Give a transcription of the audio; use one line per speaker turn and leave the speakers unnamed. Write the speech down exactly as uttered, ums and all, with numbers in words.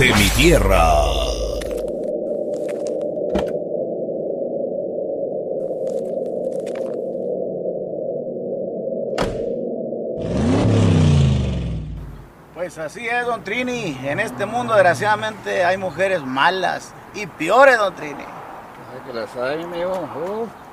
de mi tierra.
Pues así es, don Trini. En este mundo, desgraciadamente, hay mujeres malas y peores, don Trini.
Que las hay, amigo. Uh.